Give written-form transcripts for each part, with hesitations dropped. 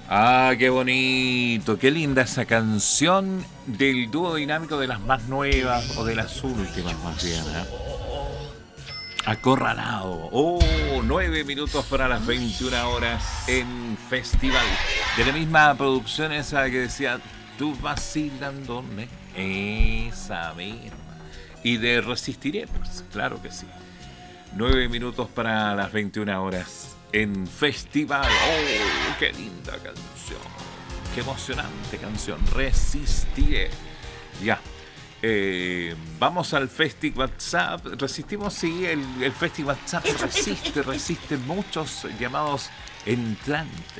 Ah, qué bonito, qué linda esa canción del dúo dinámico de las más nuevas o de las últimas más bien, ¿eh? Acorralado. Oh, 9 minutos para las 21 horas en Festival. De la misma producción esa que decía, tú vacilándome. Esa misma. Y de Resistiré, pues, claro que sí. 9 minutos para las 21 horas en Festival. Oh, qué linda canción. Qué emocionante canción. Resistiré. Ya. Vamos al Festi WhatsApp. Resistimos, sí, el Festi WhatsApp resiste muchos llamados entrantes.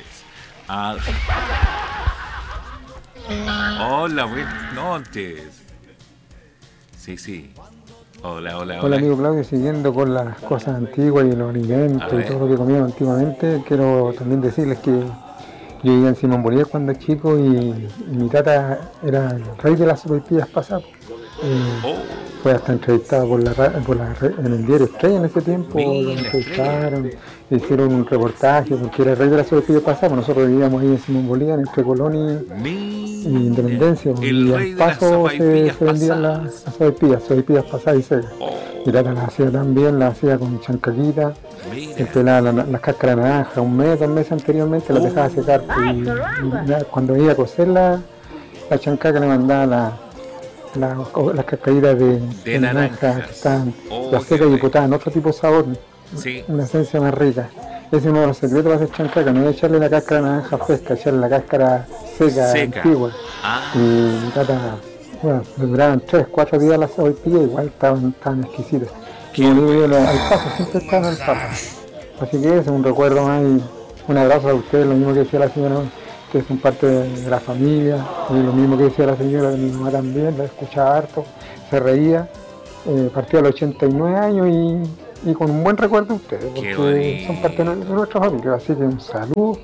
Hola, buenas noches. Sí. Hola. Hola amigo Claudio, siguiendo con las cosas antiguas y los alimentos y todo lo que comíamos antiguamente, quiero también decirles que yo vivía en Simón Bolívar cuando chico y mi tata era el rey de las sopaipillas pasadas. Fue hasta entrevistado en el diario Estrella en ese tiempo, lo entrevistaron, hicieron un reportaje porque era el rey de las sopaipillas pasadas. Nosotros vivíamos ahí en Simón Bolívar, entre Colonia y Independencia, y al paso se vendían las sopaipillas pasadas y secas. Mi tata las hacía también, las hacía con chancaquita, pelaba las cáscaras de naranja 2 meses anteriormente, las dejaba secar y cuando iba a cocer la chancaca le mandaba las cascaditas de naranja que están las secas y botaban otro tipo de sabor, una esencia más rica. Ese es uno de los secretos para hacer chancaca, no es echarle la cáscara de naranja fresca, echarle la cáscara seca. Antigua. Y mi tata, bueno, duraban 3-4 días las sopaipillas, igual estaban exquisitas. Y como digo yo, al paso, siempre estaban al paso. Así que ese es un recuerdo más y un abrazo a ustedes, lo mismo que decía la señora, que son parte de la familia, y lo mismo que decía la señora de mi mamá también, la escuchaba harto, se reía, partió a los 89 años y con un buen recuerdo de ustedes, porque son parte de nuestra familia, así que un saludo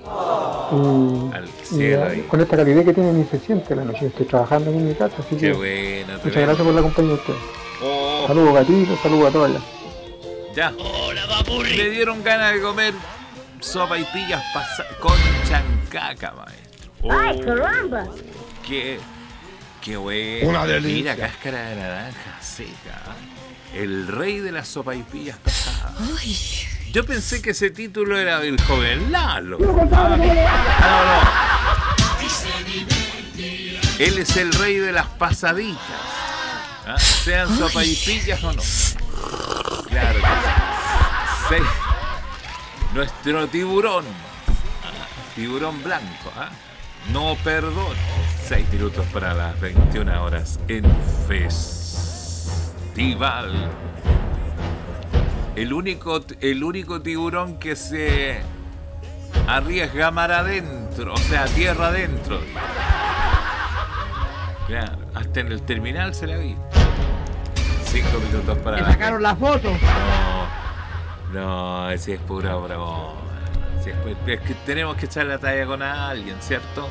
y con esta calidad que tienen y se siente la noche, estoy trabajando en mi casa, así que muchas gracias por la compañía de ustedes. Saludos gatitos, saludos a todas. Ya. Me dieron ganas de comer sopaipillas con chancaca, maestro. ¡Ay, caramba! Qué bueno. Una delicia. Mira, cáscara de naranja seca. El rey de las sopaipillas pasadas. Yo pensé que ese título era del joven Lalo. No. Él es el rey de las pasaditas. ¿Ah? Sean sopaipillas o no. Claro que sí. Nuestro tiburón. Tiburón blanco. No perdona. 6 minutos para las 21 horas en Festival. El único tiburón que se arriesga mar adentro, o sea, tierra adentro. Claro, hasta en el terminal se la vi. 5 minutos para ¿Le sacaron la foto? No, ese es pura broma. Es que tenemos que echar la talla con alguien, ¿cierto?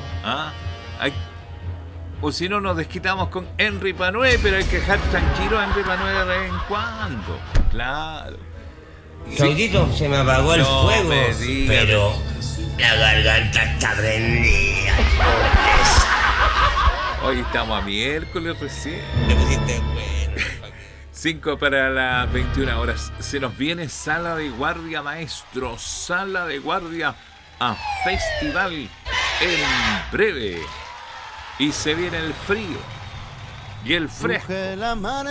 O si no, nos desquitamos con Henry Panué, pero hay que dejar tranquilo a Henry Panué de vez en cuando. Claro. Chonguito, se me apagó el fuego, pero la garganta está prendida. Hoy estamos a miércoles recién. Te pusiste bueno. 5 para las 21 horas. Se nos viene sala de guardia, maestro. Sala de guardia a Festival en breve. Y se viene el frío y el fresco.